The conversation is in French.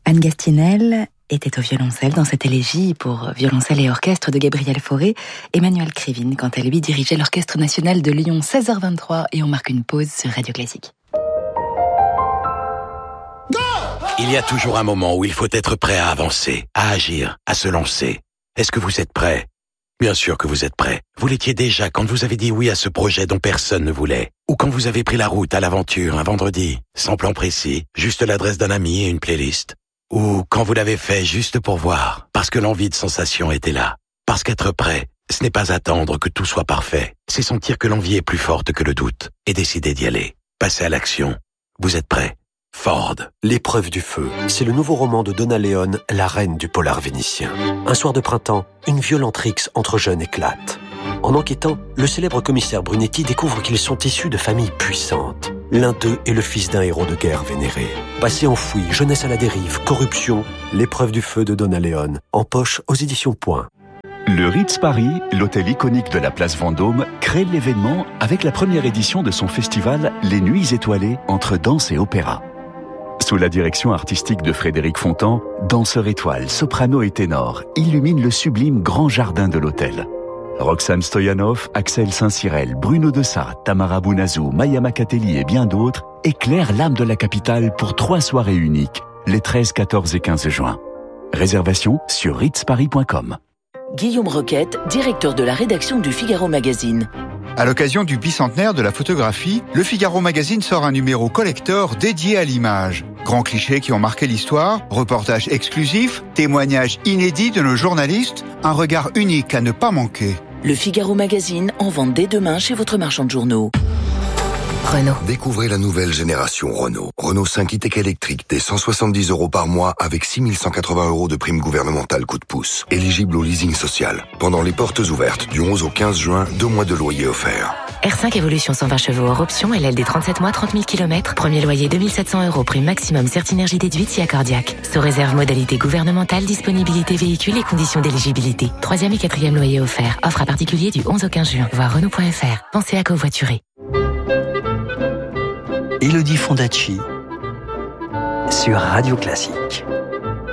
Anne Gastinel était au violoncelle dans cette élégie pour violoncelle et orchestre de Gabriel Fauré. Emmanuel Krivine, quant à lui, dirigeait l'Orchestre national de Lyon. 16h23 et on marque une pause sur Radio Classique. Il y a toujours un moment où il faut être prêt à avancer, à agir, à se lancer. Est-ce que vous êtes prêt ? Bien sûr que vous êtes prêt. Vous l'étiez déjà quand vous avez dit oui à ce projet dont personne ne voulait. Ou quand vous avez pris la route à l'aventure un vendredi, sans plan précis, juste l'adresse d'un ami et une playlist. Ou quand vous l'avez fait juste pour voir, parce que l'envie de sensation était là. Parce qu'être prêt, ce n'est pas attendre que tout soit parfait. C'est sentir que l'envie est plus forte que le doute et décider d'y aller. Passer à l'action. Vous êtes prêt ? Ford. L'épreuve du feu, c'est le nouveau roman de Donna Leone, la reine du polar vénitien. Un soir de printemps, une violente rixe entre jeunes éclate. En enquêtant, le célèbre commissaire Brunetti découvre qu'ils sont issus de familles puissantes. L'un d'eux est le fils d'un héros de guerre vénéré. Passé enfoui, jeunesse à la dérive, corruption, l'épreuve du feu de Donna Leone, en poche aux éditions Point. Le Ritz Paris, l'hôtel iconique de la place Vendôme, crée l'événement avec la première édition de son festival Les Nuits étoilées entre danse et opéra. Sous la direction artistique de Frédéric Fontan, danseurs étoiles, soprano et ténor illuminent le sublime grand jardin de l'hôtel. Roxane Stoyanov, Axel Saint-Cyrel, Bruno Dessat, Tamara Bounazou, Maya Makateli et bien d'autres éclairent l'âme de la capitale pour 3 soirées uniques, les 13, 14 et 15 juin. Réservation sur ritzparis.com. Guillaume Roquette, directeur de la rédaction du Figaro Magazine. À l'occasion du bicentenaire de la photographie, le Figaro Magazine sort un numéro collector dédié à l'image. Grands clichés qui ont marqué l'histoire, reportages exclusifs, témoignages inédits de nos journalistes, un regard unique à ne pas manquer. Le Figaro Magazine en vente dès demain chez votre marchand de journaux. Renault. Découvrez la nouvelle génération Renault. Renault 5 e-tech électrique dès 170 € par mois avec 6 180 € de prime gouvernementale coup de pouce. Éligible au leasing social. Pendant les portes ouvertes du 11 au 15 juin, 2 mois de loyer offerts. R5 Evolution 120 chevaux hors option, LLD 37 mois, 30 000 km. Premier loyer 2 700 €, prime maximum Certinergie déduite si accordiaque. Sous réserve modalité gouvernementale, disponibilité véhicule et conditions d'éligibilité. 3e et 4e loyer offert. Offre à particulier du 11 au 15 juin. Voir Renault.fr. Pensez à covoiturer. Élodie Fondacci sur Radio Classique.